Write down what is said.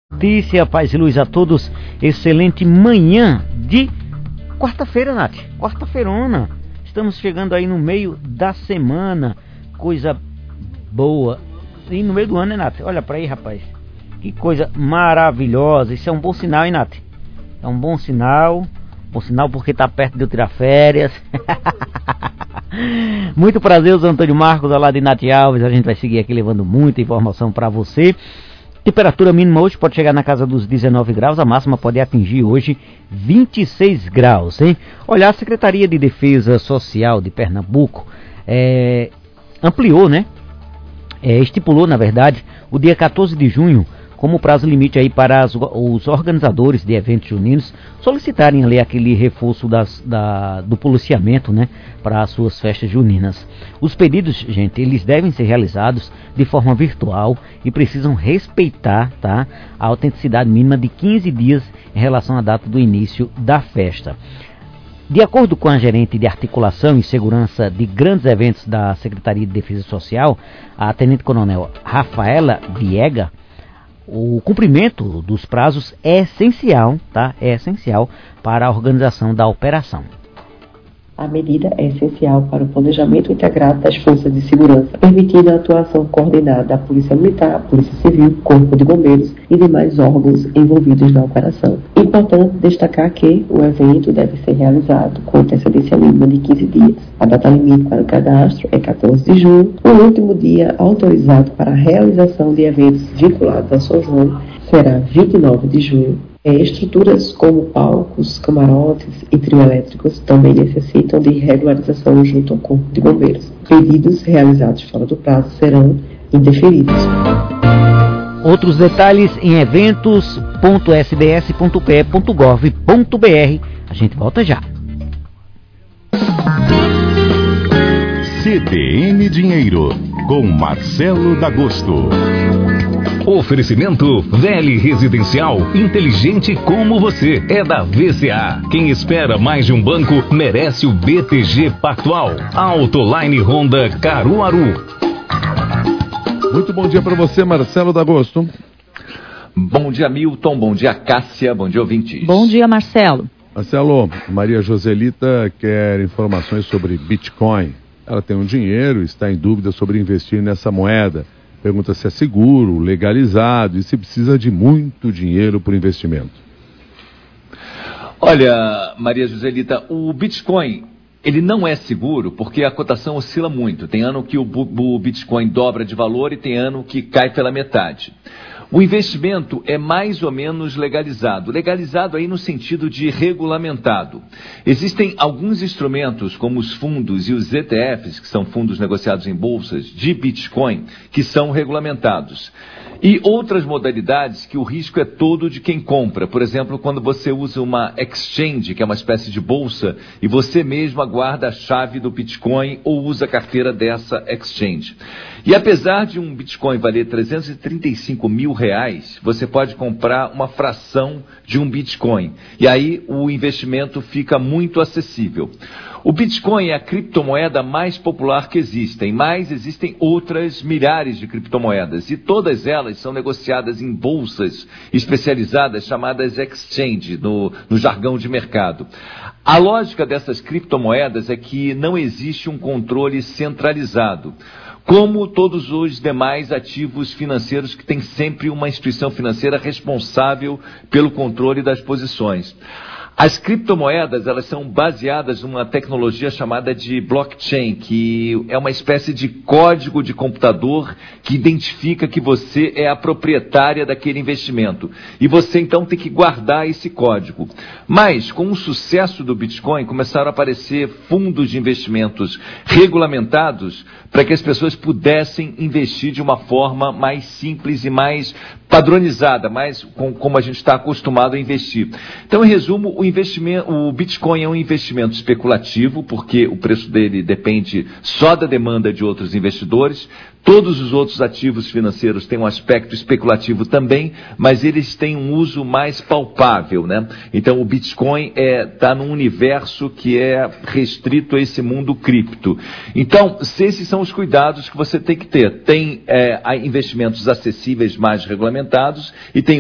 Notícia, paz e luz a todos. Excelente manhã de quarta-feira, Nath. Quarta-feirona. Estamos chegando aí no meio da semana. Coisa boa. E no meio do ano, né, Nath? Olha pra aí, rapaz. Que coisa maravilhosa. Isso é um bom sinal, hein, Nath? É um bom sinal. Bom sinal porque tá perto de eu tirar férias. Muito prazer, eu sou Antônio Marcos, ao lado de Nath Alves. A gente vai seguir aqui levando muita informação para você. Temperatura mínima hoje pode chegar na casa dos 19 graus, a máxima pode atingir hoje 26 graus, hein? Olha, a Secretaria de Defesa Social de Pernambuco ampliou, né? Estipulou, na verdade, o dia 14 de junho como prazo limite aí para os organizadores de eventos juninos solicitarem ali aquele reforço do policiamento, né, para as suas festas juninas. Os pedidos, gente, eles devem ser realizados de forma virtual e precisam respeitar, tá, a autenticidade mínima de 15 dias em relação à data do início da festa. De acordo com a gerente de articulação e segurança de grandes eventos da Secretaria de Defesa Social, a Tenente-Coronel Rafaela Viega, o cumprimento dos prazos é essencial, tá? É essencial para a organização da operação. A medida é essencial para o planejamento integrado das forças de segurança, permitindo a atuação coordenada da Polícia Militar, Polícia Civil, Corpo de Bombeiros e demais órgãos envolvidos na operação. Importante destacar que o evento deve ser realizado com antecedência mínima de 15 dias. A data limite para o cadastro é 14 de junho. O último dia autorizado para a realização de eventos vinculados a São João será 29 de junho. Estruturas como palcos, camarotes e trio elétricos também necessitam de regularização junto ao Corpo de Bombeiros. Pedidos realizados fora do prazo serão indeferidos. Outros detalhes em eventos.sbs.pe.gov.br. A gente volta já. CBN Dinheiro, com Marcelo D'Agosto. Oferecimento Vele Residencial, inteligente como você, é da VCA. Quem espera mais de um banco merece o BTG Pactual. Autoline Honda Caruaru. Muito bom dia para você, Marcelo D'Agosto. Bom dia, Milton. Bom dia, Cássia. Bom dia, ouvintes. Bom dia, Marcelo. Marcelo, Maria Joselita quer informações sobre Bitcoin. Ela tem um dinheiro e está em dúvida sobre investir nessa moeda. Pergunta se é seguro, legalizado e se precisa de muito dinheiro para o investimento. Olha, Maria Joselita, o Bitcoin, ele não é seguro porque a cotação oscila muito. Tem ano que o Bitcoin dobra de valor e tem ano que cai pela metade. O investimento é mais ou menos legalizado. Legalizado aí no sentido de regulamentado. Existem alguns instrumentos, como os fundos e os ETFs, que são fundos negociados em bolsas, de Bitcoin, que são regulamentados. E outras modalidades que o risco é todo de quem compra. Por exemplo, quando você usa uma exchange, que é uma espécie de bolsa, e você mesmo aguarda a chave do Bitcoin ou usa a carteira dessa exchange. E apesar de um Bitcoin valer R$335 mil, você pode comprar uma fração de um Bitcoin. E aí o investimento fica muito acessível. O Bitcoin é a criptomoeda mais popular que existem, mas existem outras milhares de criptomoedas. E todas elas são negociadas em bolsas especializadas chamadas exchange, no jargão de mercado. A lógica dessas criptomoedas é que não existe um controle centralizado, como todos os demais ativos financeiros que tem sempre uma instituição financeira responsável pelo controle das posições. As criptomoedas, elas são baseadas numa tecnologia chamada de blockchain, que é uma espécie de código de computador que identifica que você é a proprietária daquele investimento. E você, então, tem que guardar esse código. Mas, com o sucesso do Bitcoin, começaram a aparecer fundos de investimentos regulamentados para que as pessoas pudessem investir de uma forma mais simples e mais padronizada, mais como a gente está acostumado a investir. Então, em resumo, o Bitcoin é um investimento especulativo, porque o preço dele depende só da demanda de outros investidores. Todos os outros ativos financeiros têm um aspecto especulativo também, mas eles têm um uso mais palpável, né? Então o Bitcoin está num universo que é restrito a esse mundo cripto. Então, esses são os cuidados que você tem que ter. Tem investimentos acessíveis mais regulamentados e tem